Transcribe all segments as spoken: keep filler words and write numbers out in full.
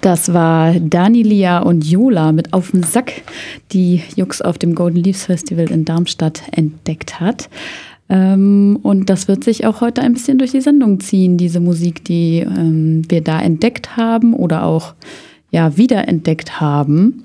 Das war Dani, Lia und Jola mit Auf dem Sack, die Jux auf dem Golden Leaves Festival in Darmstadt entdeckt hat. Ähm, und das wird sich auch heute ein bisschen durch die Sendung ziehen, diese Musik, die ähm, wir da entdeckt haben oder auch ja, wiederentdeckt haben.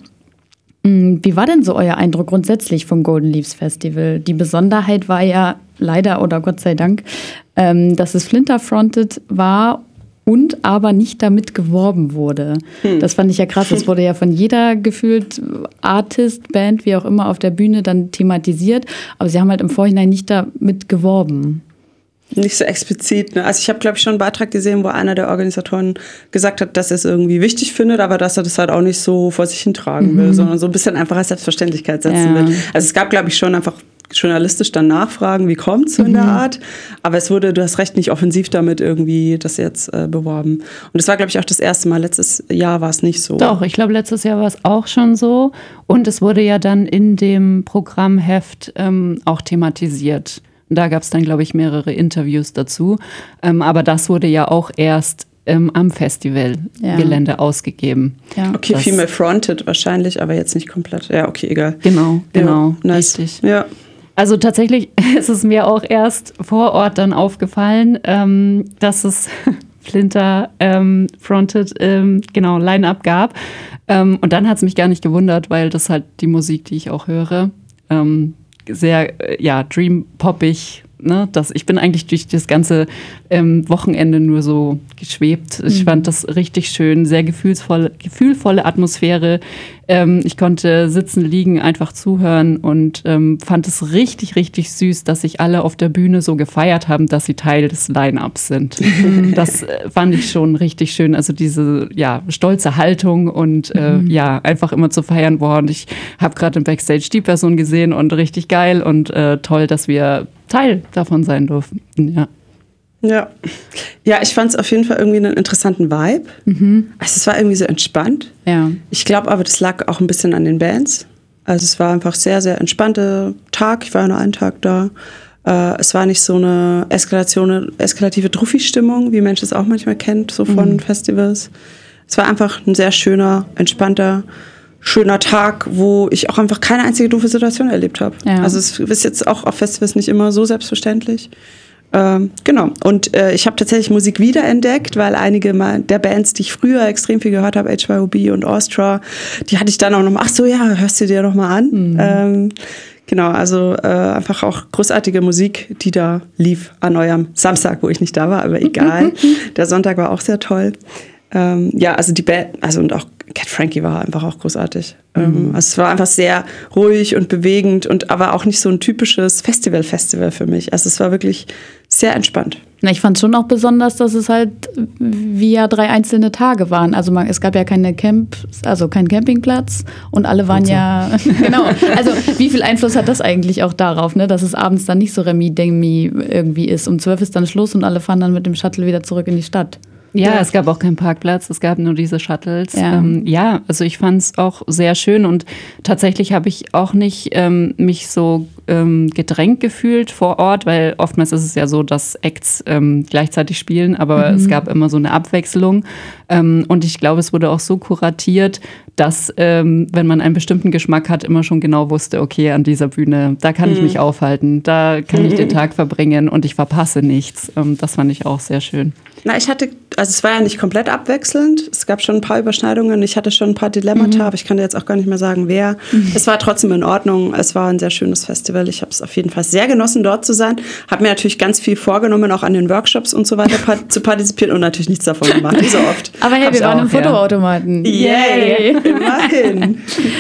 Wie war denn so euer Eindruck grundsätzlich vom Golden Leaves Festival? Die Besonderheit war ja leider oder Gott sei Dank, ähm, dass es Flinter-fronted war und aber nicht damit geworben wurde. Hm. Das fand ich ja krass. Es wurde ja von jeder gefühlt Artist, Band, wie auch immer, auf der Bühne dann thematisiert. Aber sie haben halt im Vorhinein nicht damit geworben. Nicht so explizit. Ne? Also ich habe, glaube ich, schon einen Beitrag gesehen, wo einer der Organisatoren gesagt hat, dass er es irgendwie wichtig findet, aber dass er das halt auch nicht so vor sich hintragen mhm. will, sondern so ein bisschen einfach als Selbstverständlichkeit setzen ja. will. Also es gab, glaube ich, schon einfach journalistisch dann nachfragen, wie kommt es so in der Art. Aber es wurde, du hast recht, nicht offensiv damit irgendwie das jetzt äh, beworben. Und das war, glaube ich, auch das erste Mal. Letztes Jahr war es nicht so. Doch, ich glaube, letztes Jahr war es auch schon so. Und es wurde ja dann in dem Programmheft ähm, auch thematisiert. Da gab es dann, glaube ich, mehrere Interviews dazu. Ähm, aber das wurde ja auch erst ähm, am Festivalgelände ja. ausgegeben. Ja. Okay, das Female Fronted wahrscheinlich, aber jetzt nicht komplett. Ja, okay, egal. Genau, genau, ja, nice. Richtig. Ja. Also tatsächlich ist es mir auch erst vor Ort dann aufgefallen, ähm, dass es Flinter ähm, Fronted ähm, genau Line-Up gab. Ähm, und dann hat es mich gar nicht gewundert, weil das halt die Musik, die ich auch höre, ähm, sehr, ja, dream-poppig, ne? Das, ich bin eigentlich durch das ganze ähm, Wochenende nur so geschwebt. Ich mhm. fand das richtig schön, sehr gefühlsvoll, gefühlvolle Atmosphäre. Ähm, ich konnte sitzen, liegen, einfach zuhören und ähm, fand es richtig, richtig süß, dass sich alle auf der Bühne so gefeiert haben, dass sie Teil des Line-Ups sind. Das äh, fand ich schon richtig schön. Also diese, ja, stolze Haltung und äh, mhm. ja, einfach immer zu feiern. Boah, und ich habe gerade im Backstage die Person gesehen und richtig geil und äh, toll, dass wir Teil davon sein durften. Ja. Ja, ja, ich fand es auf jeden Fall irgendwie einen interessanten Vibe. Mhm. Also es war irgendwie so entspannt. Ja. Ich glaube aber, das lag auch ein bisschen an den Bands. Also es war einfach sehr, sehr entspannter Tag. Ich war ja nur einen Tag da. Äh, es war nicht so eine Eskalation, eine eskalative Druffi-Stimmung, wie Mensch es auch manchmal kennt, so von mhm. Festivals. Es war einfach ein sehr schöner, entspannter, schöner Tag, wo ich auch einfach keine einzige doofe Situation erlebt habe. Ja. Also es ist jetzt auch auf Festivals nicht immer so selbstverständlich. Ähm, genau. Und äh, ich habe tatsächlich Musik wiederentdeckt, weil einige mal der Bands, die ich früher extrem viel gehört habe, H Y O B und Austria, die hatte ich dann auch noch mal, ach so, ja, hörst du dir noch mal an. Mhm. Ähm, genau, also äh, einfach auch großartige Musik, die da lief an eurem Samstag, wo ich nicht da war, aber egal. Der Sonntag war auch sehr toll. Ähm, ja, also die Band, also und auch Cat Frankie war einfach auch großartig. Mhm. Ähm, also es war einfach sehr ruhig und bewegend und aber auch nicht so ein typisches Festival-Festival für mich. Also es war wirklich sehr entspannt. Na, ich fand schon auch besonders, dass es halt wie ja drei einzelne Tage waren. Also man, es gab ja keine Camp, also keinen Campingplatz und alle waren und so. ja genau. Also wie viel Einfluss hat das eigentlich auch darauf, ne, dass es abends dann nicht so Remi-Demi irgendwie ist. Um zwölf ist dann Schluss und alle fahren dann mit dem Shuttle wieder zurück in die Stadt. Ja, ja, es gab auch keinen Parkplatz, es gab nur diese Shuttles. Ja, ähm, ja also ich fand es auch sehr schön und tatsächlich habe ich auch nicht ähm, mich so ähm, gedrängt gefühlt vor Ort, weil oftmals ist es ja so, dass Acts ähm, gleichzeitig spielen, aber mhm. es gab immer so eine Abwechslung ähm, und ich glaube, es wurde auch so kuratiert, dass, ähm, wenn man einen bestimmten Geschmack hat, immer schon genau wusste, okay, an dieser Bühne, da kann mhm. ich mich aufhalten, da kann mhm. ich den Tag verbringen und ich verpasse nichts. Ähm, das fand ich auch sehr schön. Na, ich hatte, also es war ja nicht komplett abwechselnd. Es gab schon ein paar Überschneidungen. Ich hatte schon ein paar Dilemmata, mhm. aber ich kann dir jetzt auch gar nicht mehr sagen, wer. Mhm. Es war trotzdem in Ordnung. Es war ein sehr schönes Festival. Ich habe es auf jeden Fall sehr genossen, dort zu sein. Habe mir natürlich ganz viel vorgenommen, auch an den Workshops und so weiter pa- zu partizipieren und natürlich nichts davon gemacht, wie so oft. Aber hey, Hab's wir waren auch, im Fotoautomaten. Ja. Yay! Immerhin.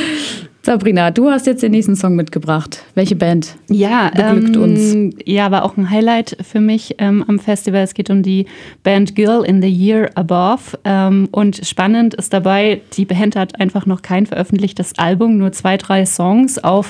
Sabrina, du hast jetzt den nächsten Song mitgebracht. Welche Band ja, beglückt ähm, uns? Ja, war auch ein Highlight für mich ähm, am Festival. Es geht um die Band Girl in the Year Above. Ähm, und spannend ist dabei, die Band hat einfach noch kein veröffentlichtes Album, nur zwei, drei Songs auf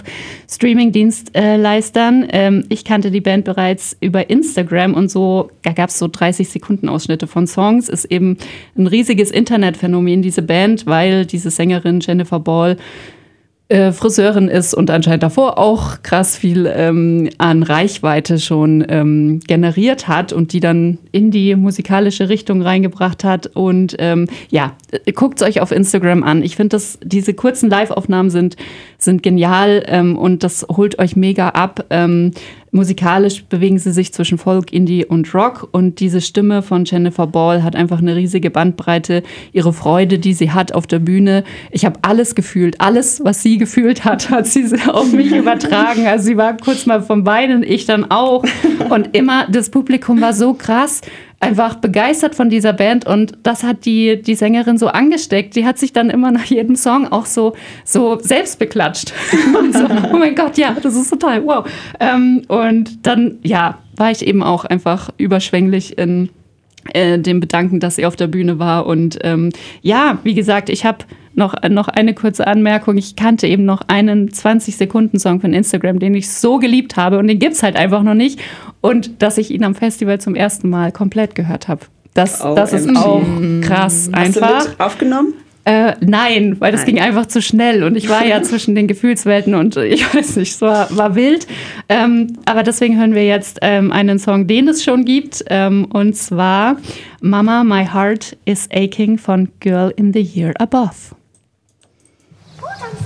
Streaming-Dienstleistern. Ähm, ich kannte die Band bereits über Instagram und so, da gab es so dreißig Sekunden Ausschnitte von Songs. Ist eben ein riesiges Internetphänomen, diese Band, weil diese Sängerin Jennifer Ball Äh, Friseurin ist und anscheinend davor auch krass viel ähm, an Reichweite schon ähm, generiert hat und die dann in die musikalische Richtung reingebracht hat. Und ähm, ja, guckt es euch auf Instagram an. Ich finde, diese kurzen Live-Aufnahmen sind, sind genial ähm, und das holt euch mega ab. Ähm, musikalisch bewegen sie sich zwischen Folk, Indie und Rock und diese Stimme von Jennifer Ball hat einfach eine riesige Bandbreite. Ihre Freude, die sie hat auf der Bühne. Ich habe alles gefühlt. Alles, was sie gefühlt hat, hat sie auf mich übertragen. Also sie war kurz mal vom Beinen, ich dann auch. Und immer, das Publikum war so krass, einfach begeistert von dieser Band und das hat die, die Sängerin so angesteckt. Die hat sich dann immer nach jedem Song auch so, so selbst beklatscht. Und so, oh mein Gott, ja, das ist total wow. Ähm, und dann, ja, war ich eben auch einfach überschwänglich in äh, dem Bedanken, dass sie auf der Bühne war. Und ähm, ja, wie gesagt, ich habe noch, noch eine kurze Anmerkung. Ich kannte eben noch einen zwanzig-Sekunden-Song von Instagram, den ich so geliebt habe und den gibt's halt einfach noch nicht. Und dass ich ihn am Festival zum ersten Mal komplett gehört habe. Das, das ist auch krass einfach. Hast du mit aufgenommen? Äh, nein, weil das Nein. ging einfach zu schnell und ich war ja zwischen den Gefühlswelten und ich weiß nicht, es war, war wild. Ähm, aber deswegen hören wir jetzt ähm, einen Song, den es schon gibt, ähm, und zwar Mama, My Heart is Aching von Girl in the Year Above. Gut,